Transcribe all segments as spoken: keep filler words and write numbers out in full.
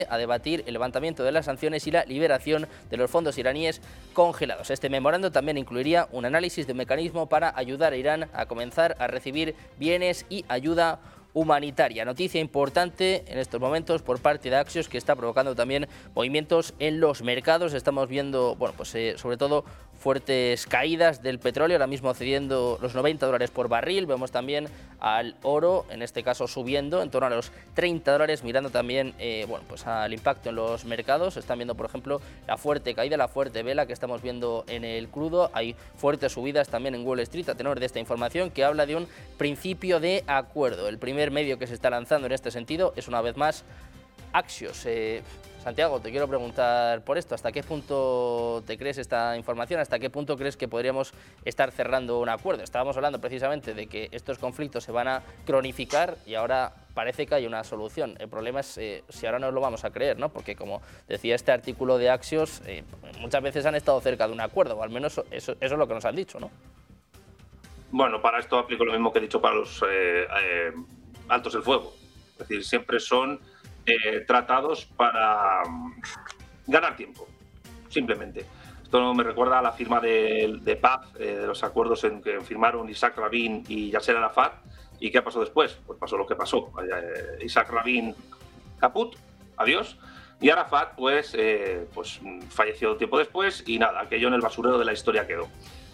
a debatir el levantamiento de las sanciones y la liberación de los fondos iraníes congelados. Este memorando también incluiría un análisis de un mecanismo para ayudar a Irán a comenzar a recibir bienes y ayuda humanitaria. Noticia importante en estos momentos por parte de Axios, que está provocando también movimientos en los mercados. Estamos viendo, bueno, pues eh, sobre todo fuertes caídas del petróleo, ahora mismo cediendo los noventa dólares por barril. Vemos también al oro, en este caso subiendo en torno a los treinta dólares, mirando también eh, bueno, pues al impacto en los mercados. Están viendo, por ejemplo, la fuerte caída, la fuerte vela que estamos viendo en el crudo. Hay fuertes subidas también en Wall Street a tenor de esta información que habla de un principio de acuerdo. El primer medio que se está lanzando en este sentido es, una vez más, Axios. Eh, Santiago, te quiero preguntar por esto. ¿Hasta qué punto te crees esta información? ¿Hasta qué punto crees que podríamos estar cerrando un acuerdo? Estábamos hablando precisamente de que estos conflictos se van a cronificar y ahora parece que hay una solución. El problema es eh, si ahora no lo vamos a creer, ¿no? Porque, como decía este artículo de Axios, eh, muchas veces han estado cerca de un acuerdo, o al menos eso, eso es lo que nos han dicho, ¿no? Bueno, para esto aplico lo mismo que he dicho para los eh, eh, altos el fuego. Es decir, siempre son eh, tratados para um, ganar tiempo, simplemente. Esto me recuerda a la firma de, de paz, eh, de los acuerdos en que firmaron Isaac Rabin y Yasser Arafat. ¿Y qué pasó después? Pues pasó lo que pasó. Eh, Isaac Rabin, caput, adiós. Y Arafat, pues, eh, pues falleció tiempo después y nada, aquello en el basurero de la historia quedó.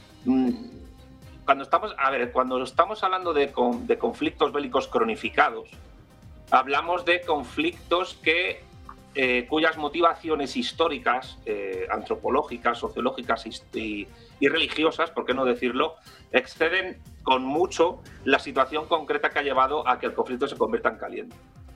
Cuando estamos, a ver, cuando estamos hablando de, de conflictos bélicos cronificados, hablamos de conflictos que, eh, cuyas motivaciones históricas, eh, antropológicas, sociológicas y, y religiosas, por qué no decirlo, exceden con mucho la situación concreta que ha llevado a que el conflicto se convierta en caliente.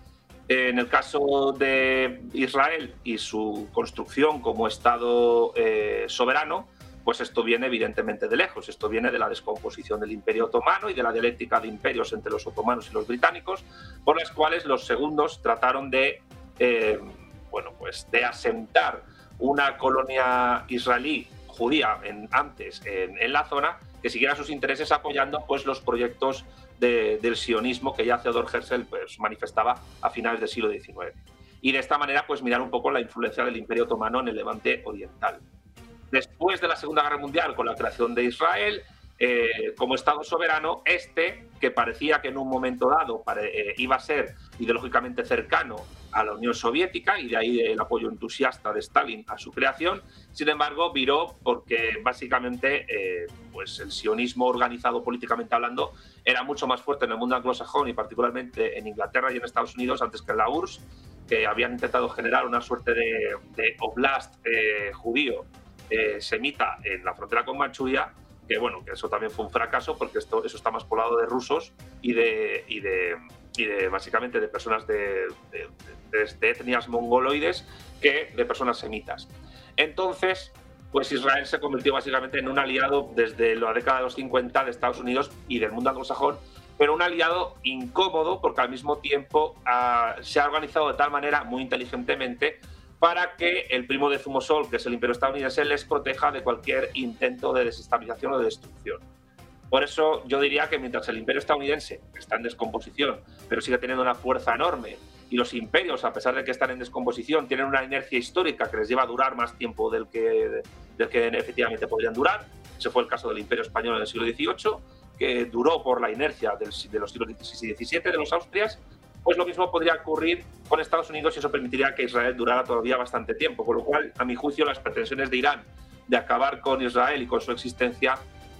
En el caso de Israel y su construcción como Estado eh, soberano, pues esto viene evidentemente de lejos. Esto viene de la descomposición del Imperio Otomano y de la dialéctica de imperios entre los otomanos y los británicos, por las cuales los segundos trataron de, eh, bueno, pues de asentar una colonia israelí judía en, antes en, en la zona, que siguiera sus intereses apoyando pues los proyectos de, del sionismo que ya Theodor Herzl pues manifestaba a finales del siglo diecinueve. Y de esta manera pues mirar un poco la influencia del Imperio Otomano en el Levante oriental. Después de la Segunda Guerra Mundial, con la creación de Israel eh, como Estado soberano, este, que parecía que en un momento dado pare, eh, iba a ser ideológicamente cercano a la Unión Soviética, y de ahí el apoyo entusiasta de Stalin a su creación, sin embargo, viró porque básicamente eh, pues el sionismo organizado políticamente hablando era mucho más fuerte en el mundo anglosajón y particularmente en Inglaterra y en Estados Unidos antes que en la U R S S, que habían intentado generar una suerte de, de oblast eh, judío Eh, semita en la frontera con Manchuria, que bueno, que eso también fue un fracaso porque esto, eso está más poblado de rusos y de, y de, y de básicamente de personas de, de, de, de etnias mongoloides que de personas semitas. Entonces, pues Israel se convirtió básicamente en un aliado desde la década de los cincuenta de Estados Unidos y del mundo anglosajón, pero un aliado incómodo porque al mismo tiempo uh, se ha organizado de tal manera, muy inteligentemente, para que el primo de Zumosol, que es el imperio estadounidense, les proteja de cualquier intento de desestabilización o de destrucción. Por eso yo diría que mientras el imperio estadounidense está en descomposición, pero sigue teniendo una fuerza enorme, y los imperios, a pesar de que están en descomposición, tienen una inercia histórica que les lleva a durar más tiempo del que, del que efectivamente podrían durar. Ese fue el caso del imperio español en el siglo dieciocho, que duró por la inercia del, de los siglos dieciséis y diecisiete de los Austrias. Pues lo mismo podría ocurrir con Estados Unidos y eso permitiría que Israel durara todavía bastante tiempo, con lo cual, a mi juicio, las pretensiones de Irán de acabar con Israel y con su existencia,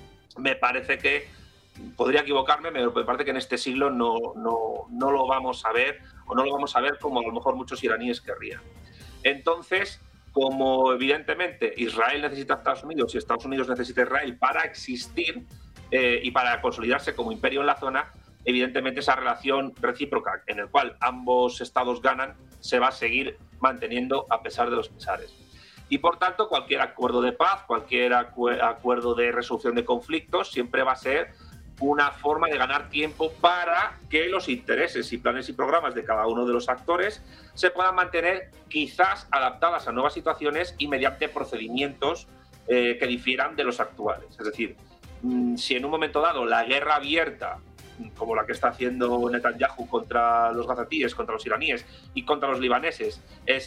me parece que, podría equivocarme, pero me parece que en este siglo no, no, no lo vamos a ver, o no lo vamos a ver como a lo mejor muchos iraníes querrían. Entonces, como evidentemente Israel necesita a Estados Unidos y Estados Unidos necesita a Israel para existir eh, y para consolidarse como imperio en la zona, evidentemente esa relación recíproca en la cual ambos estados ganan se va a seguir manteniendo a pesar de los pesares. Y por tanto, cualquier acuerdo de paz, cualquier acu acuerdo de resolución de conflictos siempre va a ser una forma de ganar tiempo para que los intereses y planes y programas de cada uno de los actores se puedan mantener quizás adaptadas a nuevas situaciones y mediante procedimientos eh, que difieran de los actuales. Es decir, mmm, si en un momento dado la guerra abierta, como la que está haciendo Netanyahu contra los gazatíes, contra los iraníes y contra los libaneses, es